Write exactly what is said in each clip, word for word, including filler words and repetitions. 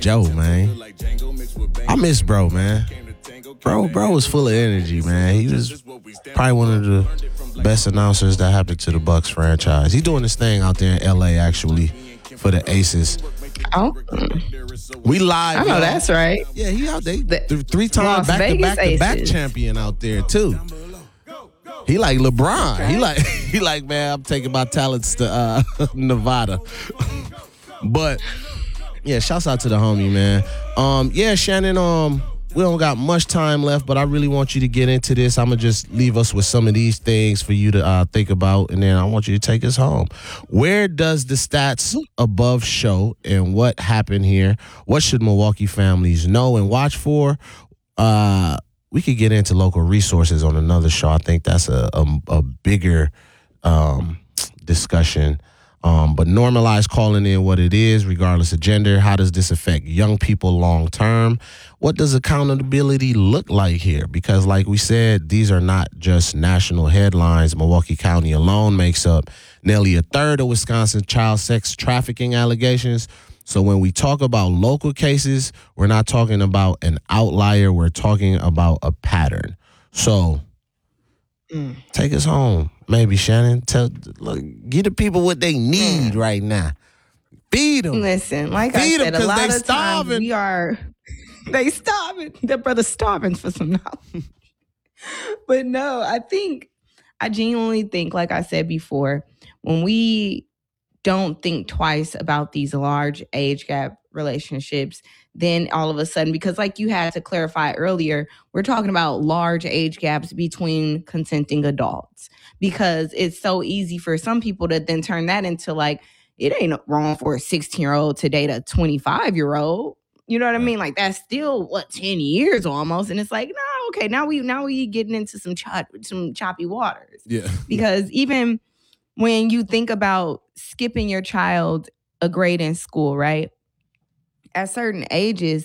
Joe, man. I miss bro, man. Bro, bro was full of energy, man. He was probably one of the best announcers that happened to the Bucks franchise. He's doing this thing out there in L A, actually, for the Aces. Oh, we live. I know y'all. that's right. Yeah, he out there. The Th- Three-time Las back-to-back Vegas to back Aces. champion out there, too. He like LeBron. He like, he like, man, I'm taking my talents to uh, Nevada. But, yeah, shouts out to the homie, man. Um, yeah, Shannon, um, we don't got much time left, but I really want you to get into this. I'm going to just leave us with some of these things for you to uh, think about, and then I want you to take us home. Where does the stats above show, and what happened here? What should Milwaukee families know and watch for? Uh, we could get into local resources on another show. I think that's a, a, a bigger um, discussion. Um, but normalize calling in what it is, regardless of gender. How does this affect young people long term? What does accountability look like here? Because like we said, these are not just national headlines. Milwaukee County alone makes up nearly a third of Wisconsin child sex trafficking allegations. So when we talk about local cases, we're not talking about an outlier. We're talking about a pattern. So mm. take us home. Maybe, Shannon, tell, look, give the people what they need right now. Feed them. Listen, like Feed I said, them, a lot they of starving. times we are, they starving. Their brother's starving for some knowledge. But no, I think, I genuinely think, like I said before, when we don't think twice about these large age gap relationships, then all of a sudden, because like you had to clarify earlier, we're talking about large age gaps between consenting adults. Because it's so easy for some people to then turn that into like, it ain't wrong for a sixteen-year-old to date a twenty-five-year-old. You know what I mean? Like that's still what ten years almost, and it's like, no, okay, now we now we getting into some chop, some choppy waters. Yeah. Because even when you think about skipping your child a grade in school, right? At certain ages,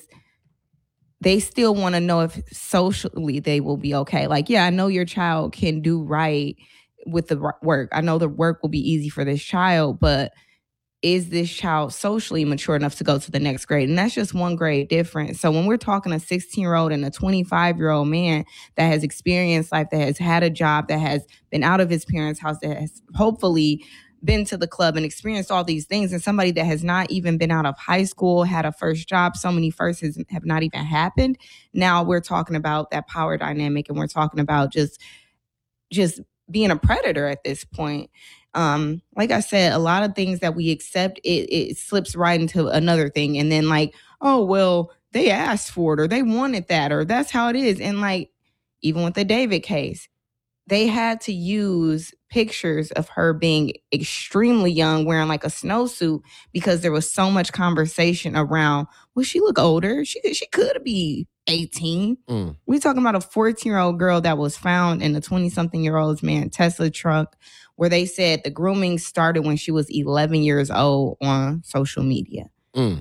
they still want to know if socially they will be okay. Like, yeah, I know your child can do right with the work. I know the work will be easy for this child, but is this child socially mature enough to go to the next grade? And that's just one grade difference. So when we're talking a sixteen-year-old and a twenty-five-year-old man that has experienced life, that has had a job, that has been out of his parents' house, that has hopefully been to the club and experienced all these things, and somebody that has not even been out of high school, had a first job, so many firsts have not even happened. Now we're talking about that power dynamic, and we're talking about just, just being a predator at this point. Um, like I said, a lot of things that we accept, it, it slips right into another thing. And then like, oh, well, they asked for it or they wanted that or that's how it is. And like, even with the David case, they had to use pictures of her being extremely young, wearing like a snowsuit, because there was so much conversation around, well, she look older. She, she could be eighteen. Mm. We're talking about a fourteen-year-old girl that was found in a twenty-something-year-old's man Tesla truck, where they said the grooming started when she was eleven years old on social media. Mm.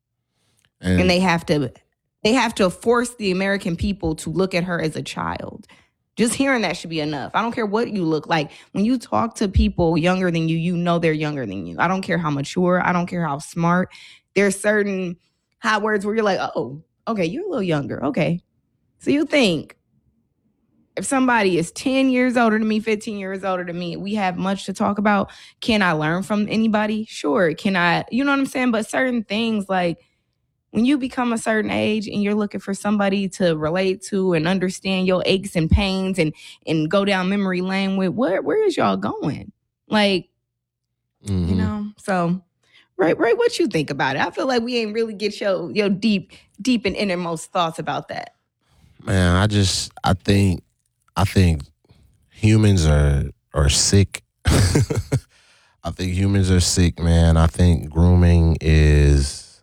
And, and they have to they have to force the American people to look at her as a child. Just hearing that should be enough. I don't care what you look like. When you talk to people younger than you, you know they're younger than you. I don't care how mature. I don't care how smart. There's certain hot words where you're like, oh, okay, you're a little younger. Okay. So you think if somebody is ten years older than me, fifteen years older than me, we have much to talk about. Can I learn from anybody? Sure. Can I, you know what I'm saying? But certain things, like when you become a certain age and you're looking for somebody to relate to and understand your aches and pains and, and go down memory lane with, where, where is y'all going? Like, mm-hmm. you know, so right, right. What you think about it? I feel like we ain't really get your, your deep, deep and innermost thoughts about that. Man, I just, I think, I think humans are are sick. I think humans are sick, man. I think grooming is,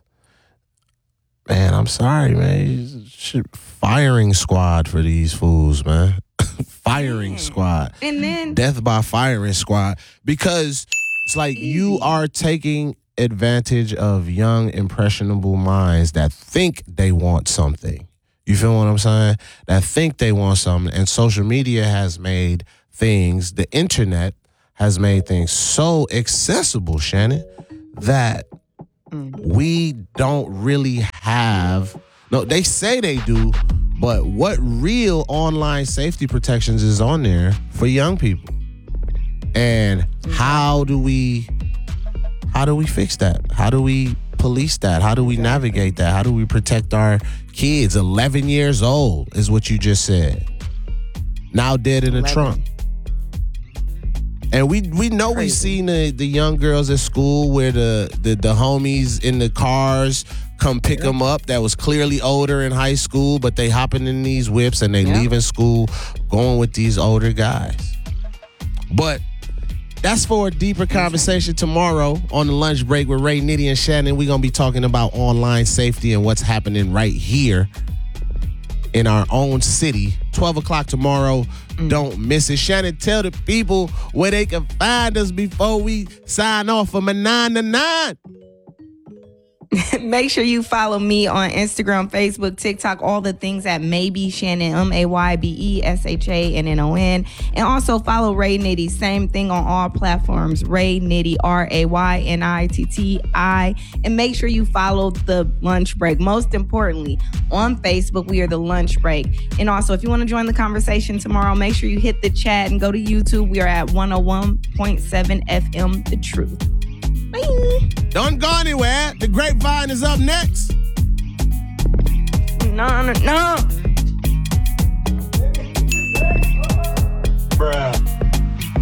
man, I'm sorry, man. Shit, firing squad for these fools, man. Firing squad. And then death by firing squad. Because it's like easy. You are taking advantage of young, impressionable minds that think they want something. You feel what I'm saying? That think they want something. And social media has made things, the internet has made things so accessible, Shannon, that we don't really have, no, they say they do, but what real online safety protections is on there for young people? And how do we, how do we fix that? How do we police that? How do we navigate that? How do we protect our kids? eleven years old is what you just said. Now dead in the trunk. And we we know we seen the, the young girls at school where the, the, the homies in the cars come pick yep. them up that was clearly older in high school, but they hopping in these whips and they yep. leaving school going with these older guys. But that's for a deeper conversation tomorrow on the lunch break with Ray, Nitty, and Shannon. We're going to be talking about online safety and what's happening right here in our own city. twelve o'clock tomorrow. Mm. Don't miss it. Shannon, tell the people where they can find us before we sign off from a nine to nine. Make sure you follow me on Instagram, Facebook, TikTok, all the things at Maybe Shannon, M A Y B E S H A N N O N. And also follow Ray Nitty. Same thing on all platforms. Ray Nitty, R A Y N I T T I. And make sure you follow The Lunch Break. Most importantly, on Facebook, we are The Lunch Break. And also, if you want to join the conversation tomorrow, make sure you hit the chat and go to YouTube. We are at one oh one point seven F M The Truth. Bye. Don't go anywhere. The Grapevine is up next. No, no, no.